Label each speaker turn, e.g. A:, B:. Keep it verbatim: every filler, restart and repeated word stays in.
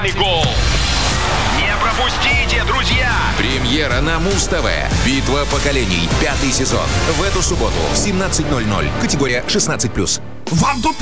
A: финальный гол. Не пропустите, друзья!
B: Премьера на Муз-ТВ. Битва поколений. Пятый сезон. В эту субботу в семнадцать ноль ноль. Категория шестнадцать плюс.
C: Вам тут